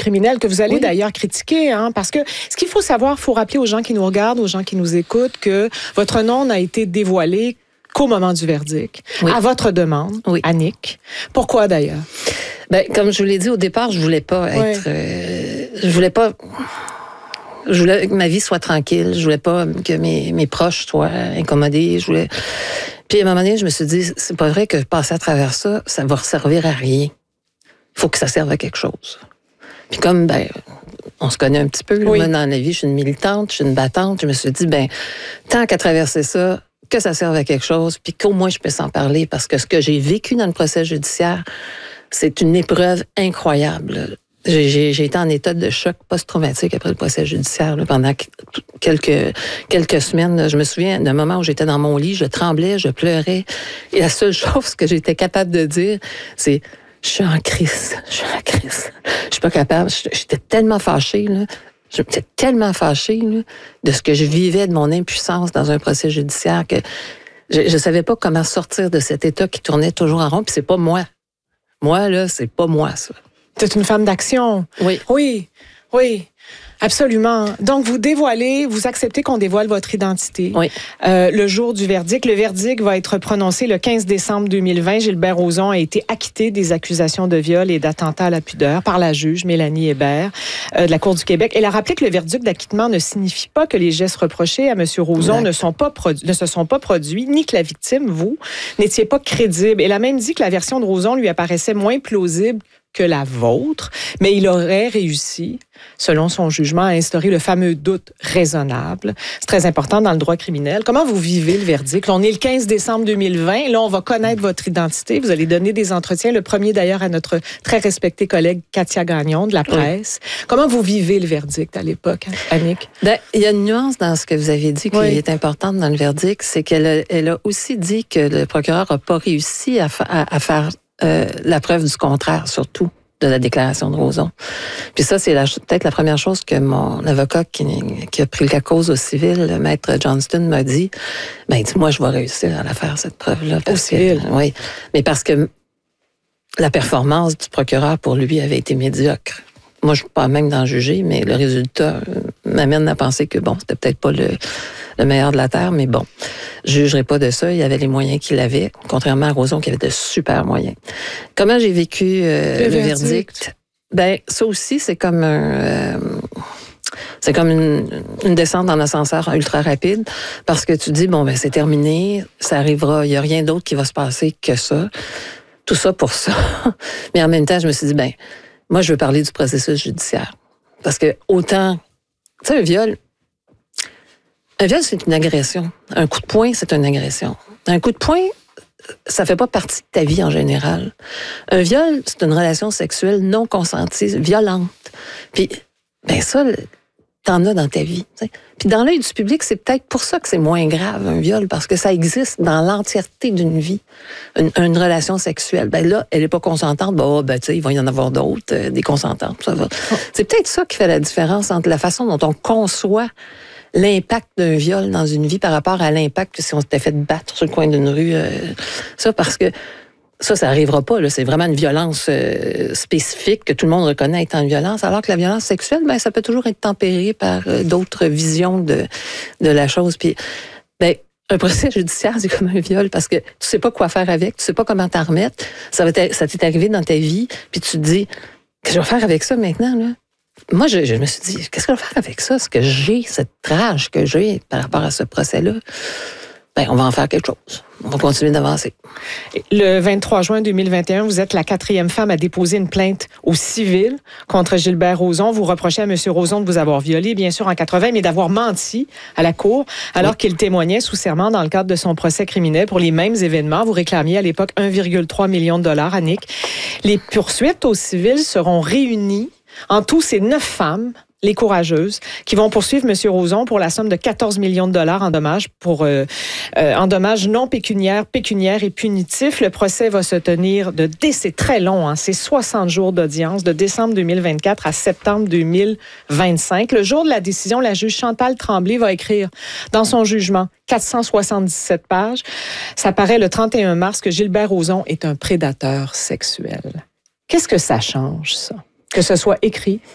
criminel que vous allez d'ailleurs critiquer, hein, parce que ce qu'il faut savoir, il faut rappeler aux gens qui nous regardent, aux gens qui nous écoutent, que votre nom n'a été dévoilé qu'au moment du verdict, à votre demande, Annick. Pourquoi d'ailleurs? Ben, comme je vous l'ai dit au départ, je voulais pas être... je voulais que ma vie soit tranquille. Je voulais pas que mes proches soient incommodés. Puis à un moment donné, je me suis dit, c'est pas vrai que passer à travers ça, ça va servir à rien. Il faut que ça serve à quelque chose. Puis comme, on se connaît un petit peu, moi, dans la vie, je suis une militante, je suis une battante, je me suis dit, tant qu'à traverser ça, que ça serve à quelque chose, puis qu'au moins je puisse en parler, parce que ce que j'ai vécu dans le procès judiciaire, c'est une épreuve incroyable. J'ai été en état de choc post-traumatique après le procès judiciaire pendant quelques semaines. Je me souviens d'un moment où j'étais dans mon lit, je tremblais, je pleurais. Et la seule chose que j'étais capable de dire, c'est « Je suis en crise. Je suis pas capable. » J'étais tellement fâchée, là. J'étais tellement fâchée là, de ce que je vivais, de mon impuissance dans un procès judiciaire, que je savais pas comment sortir de cet état qui tournait toujours en rond. Puis c'est pas moi. Moi, là, c'est pas moi, ça. C'est une femme d'action. Oui. Absolument. Donc, vous acceptez qu'on dévoile votre identité. Le jour du verdict. Le verdict va être prononcé le 15 décembre 2020. Gilbert Rozon a été acquitté des accusations de viol et d'attentat à la pudeur par la juge Mélanie Hébert de la Cour du Québec. Elle a rappelé que le verdict d'acquittement ne signifie pas que les gestes reprochés à M. Rozon ne se sont pas produits, ni que la victime, vous, n'étiez pas crédible. Elle a même dit que la version de Rozon lui apparaissait moins plausible que la vôtre, mais il aurait réussi, selon son jugement, à instaurer le fameux doute raisonnable. C'est très important dans le droit criminel. Comment vous vivez le verdict? Là, on est le 15 décembre 2020. Là, on va connaître votre identité. Vous allez donner des entretiens. Le premier, d'ailleurs, à notre très respectée collègue Katia Gagnon de la presse. Comment vous vivez le verdict à l'époque, Annick? Il y a une nuance dans ce que vous avez dit qui est importante dans le verdict. C'est qu'elle a aussi dit que le procureur n'a pas réussi à faire la preuve du contraire, surtout de la déclaration de Rozon. Puis ça, c'est peut-être la première chose que mon avocat qui a pris la cause au civil, le maître Johnston, m'a dit. Dis-moi, je vais réussir à la faire, cette preuve-là. Au civil? Oui, mais parce que la performance du procureur, pour lui, avait été médiocre. Moi, je ne suis pas même d'en juger, mais le résultat m'amène à penser que, c'était peut-être pas le meilleur de la Terre, mais bon, je ne jugerai pas de ça. Il y avait les moyens qu'il avait, contrairement à Rozon qui avait de super moyens. Comment j'ai vécu le verdict? Ça aussi, c'est comme une descente en ascenseur ultra rapide, parce que tu dis, c'est terminé, ça arrivera, il n'y a rien d'autre qui va se passer que ça. Tout ça pour ça. Mais en même temps, je me suis dit, moi, je veux parler du processus judiciaire. Parce que autant, tu sais, un viol, c'est une agression. Un coup de poing, c'est une agression. Un coup de poing, ça fait pas partie de ta vie en général. Un viol, c'est une relation sexuelle non consentie, violente. Puis, ça, t'en as dans ta vie. T'sais. Puis dans l'œil du public, c'est peut-être pour ça que c'est moins grave, un viol, parce que ça existe dans l'entièreté d'une vie, une relation sexuelle. Là, elle n'est pas consentante, il va y en avoir d'autres, des consentantes, ça va. C'est peut-être ça qui fait la différence entre la façon dont on conçoit l'impact d'un viol dans une vie par rapport à l'impact que si on s'était fait battre sur le coin d'une rue. Parce que ça n'arrivera pas. Là. C'est vraiment une violence spécifique que tout le monde reconnaît étant une violence, alors que la violence sexuelle, ça peut toujours être tempéré par d'autres visions de la chose. Puis, un procès judiciaire, c'est comme un viol parce que tu sais pas quoi faire avec, tu sais pas comment t'en remettre. Ça t'est arrivé dans ta vie, puis tu te dis, qu'est-ce que je vais faire avec ça maintenant, là? Moi, je me suis dit, qu'est-ce que je vais faire avec ça? Ce que j'ai, cette rage que j'ai par rapport à ce procès-là, on va en faire quelque chose. On va continuer d'avancer. Le 23 juin 2021, vous êtes la 4e femme à déposer une plainte au civil contre Gilbert Rozon. Vous reprochez à M. Rozon de vous avoir violé, bien sûr, en 80, mais d'avoir menti à la Cour alors qu'il témoignait sous serment dans le cadre de son procès criminel pour les mêmes événements. Vous réclamiez à l'époque 1,3 million de dollars, Annick. Les poursuites au civil seront réunies. En tout, c'est 9 femmes, les courageuses, qui vont poursuivre M. Rozon pour la somme de 14 millions de dollars en dommages en dommages non pécuniaires et punitifs. Le procès va se tenir c'est très long, c'est 60 jours d'audience, de décembre 2024 à septembre 2025. Le jour de la décision, la juge Chantal Tremblay va écrire dans son jugement 477 pages. Ça paraît le 31 mars que Gilbert Rozon est un prédateur sexuel. Qu'est-ce que ça change, ça? Que ce soit écrit